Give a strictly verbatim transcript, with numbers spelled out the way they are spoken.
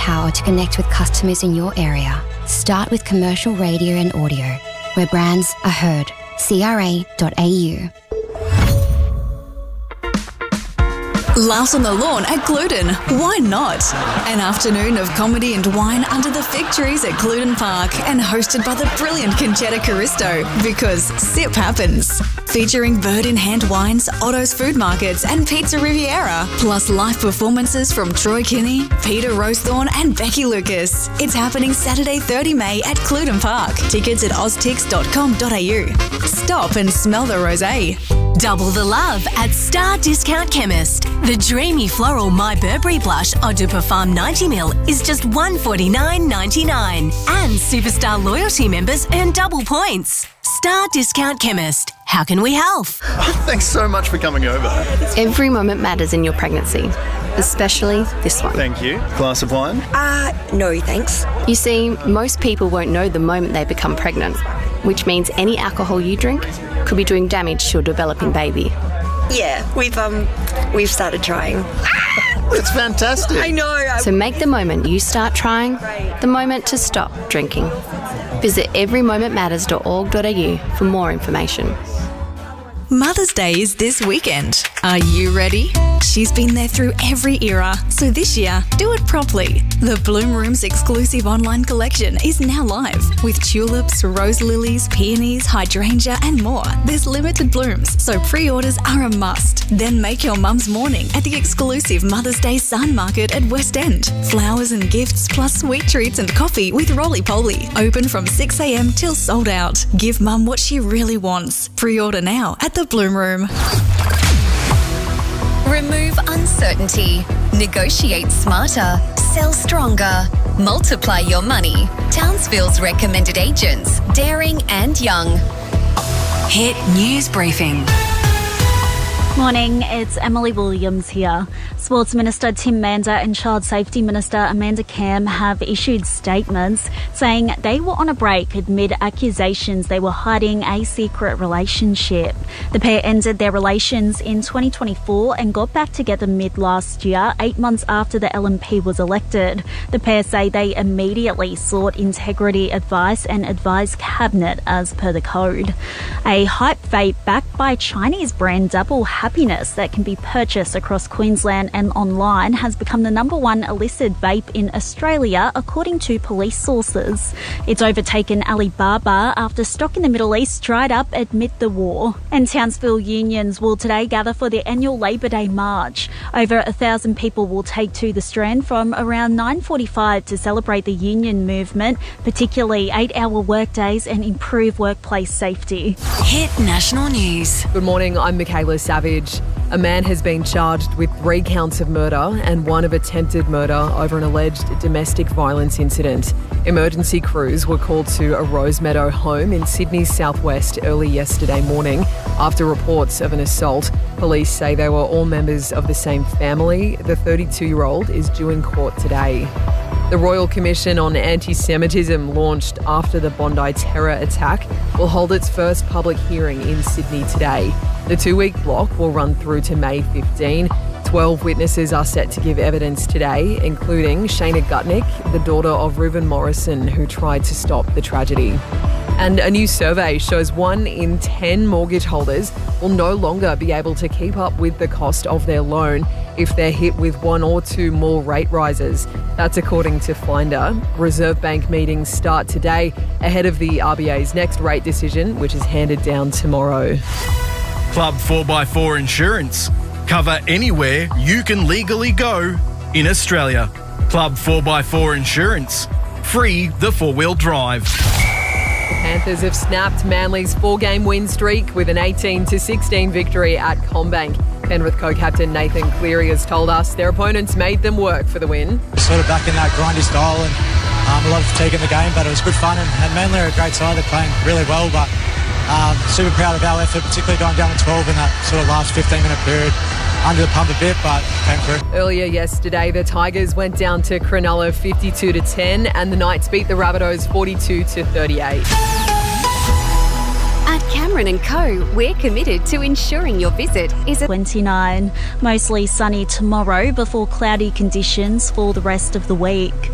power to connect with customers in your area. Start with commercial radio and audio, where brands are heard. C R A dot A U. Laughs on the lawn at Gluten. Why not? An afternoon of comedy and wine under the fig trees at Gluten Park and hosted by the brilliant Conchetta Caristo, because sip happens. Featuring bird-in-hand wines, Otto's Food Markets and Pizza Riviera, plus live performances from Troy Kinney, Peter Rosethorn and Becky Lucas. It's happening Saturday the thirtieth of May at Gluten Park. Tickets at oztix dot com dot a u. Stop and smell the rosé. Double the love at Star Discount Chemist. The dreamy floral My Burberry blush Eau de Parfum ninety milliliters is just one hundred forty-nine dollars ninety-nine. And Superstar loyalty members earn double points. Star Discount Chemist. How can we help? Thanks so much for coming over. Every moment matters in your pregnancy, especially this one. Thank you. Glass of wine? Uh, no thanks. You see, most people won't know the moment they become pregnant, which means any alcohol you drink could be doing damage to your developing baby. Yeah, we've um, we've started trying. That's fantastic. I know. I... So make the moment you start trying the moment to stop drinking. Visit every moment matters dot org dot a u for more information. Mother's Day is this weekend. Are you ready? She's been there through every era, so this year, do it properly. The Bloom Room's exclusive online collection is now live with tulips, rose lilies, peonies, hydrangea and more. There's limited blooms, so pre-orders are a must. Then make your mum's morning at the exclusive Mother's Day Sun Market at West End. Flowers and gifts plus sweet treats and coffee with Roly Poly. Open from six a m till sold out. Give mum what she really wants. Pre-order now at the Bloom Room. Remove uncertainty. Negotiate smarter. Sell stronger. Multiply your money. Townsville's recommended agents, Daring and Young. Hit News Briefing. Morning, it's Emily Williams here. Sports Minister Tim Mander and Child Safety Minister Amanda Cam have issued statements saying they were on a break amid accusations they were hiding a secret relationship. The pair ended their relations in twenty twenty-four and got back together mid last year, eight months after the L N P was elected. The pair say they immediately sought integrity advice and advised Cabinet as per the code. A hype vape backed by Chinese brand Double Happiness that can be purchased across Queensland and online has become the number one illicit vape in Australia, according to police sources. It's overtaken Alibaba after stock in the Middle East dried up amid the war. And Townsville unions will today gather for their annual Labor Day March. Over a thousand people will take to the Strand from around nine forty-five to celebrate the union movement, particularly eight-hour workdays and improve workplace safety. Hit National News. Good morning, I'm Michaela Savage. A man has been charged with three counts of murder and one of attempted murder over an alleged domestic violence incident. Emergency crews were called to a Rosemeadow home in Sydney's southwest early yesterday morning after reports of an assault. Police say they were all members of the same family. The thirty-two-year-old is due in court today. The Royal Commission on Anti-Semitism, launched after the Bondi terror attack, will hold its first public hearing in Sydney today. The two-week block will run through to May fifteenth. Twelve witnesses are set to give evidence today, including Shana Gutnick, the daughter of Reuben Morrison, who tried to stop the tragedy. And a new survey shows one in ten mortgage holders will no longer be able to keep up with the cost of their loan if they're hit with one or two more rate rises. That's according to Finder. Reserve Bank meetings start today ahead of the R B A's next rate decision, which is handed down tomorrow. Club four by four Insurance. Cover anywhere you can legally go in Australia. Club four by four Insurance. Free the four-wheel drive. The Panthers have snapped Manly's four-game win streak with an eighteen to sixteen victory at CommBank. Penrith co-captain Nathan Cleary has told us their opponents made them work for the win. Sort of back in that grindy style and um, a lot of fatigue in the game, but it was good fun. And, and Manly are a great side. They're playing really well, but um, super proud of our effort, particularly going down to twelve in that sort of last fifteen-minute period. Under the pump a bit, but came through. Earlier yesterday, the Tigers went down to Cronulla fifty-two to ten, and the Knights beat the Rabbitohs forty-two to thirty-eight. At Cameron and Co, we're committed to ensuring your visit is a twenty-nine. Mostly sunny tomorrow before cloudy conditions for the rest of the week.